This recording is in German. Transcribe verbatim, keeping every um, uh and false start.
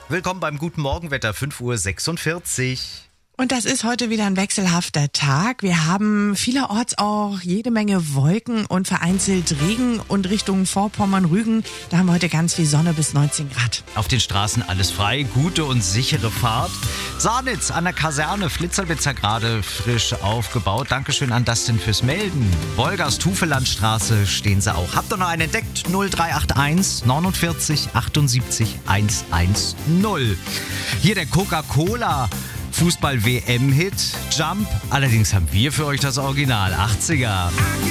Willkommen beim Guten Morgenwetter, fünf Uhr sechsundvierzig. Und das ist heute wieder ein wechselhafter Tag. Wir haben vielerorts auch jede Menge Wolken und vereinzelt Regen und Richtung Vorpommern, Rügen. Da haben wir heute ganz viel Sonne bis neunzehn Grad. Auf den Straßen alles frei, gute und sichere Fahrt. Sarnitz an der Kaserne, Flitzerwitzer gerade frisch aufgebaut. Dankeschön an Dustin fürs Melden. Wolgast, Hufelandstraße stehen sie auch. Habt ihr noch einen entdeckt? null drei acht eins neunundvierzig achtundsiebzig hundertzehn. Hier der Coca-Cola Fußball-W M-Hit Jump. Allerdings haben wir für euch das Original achtziger.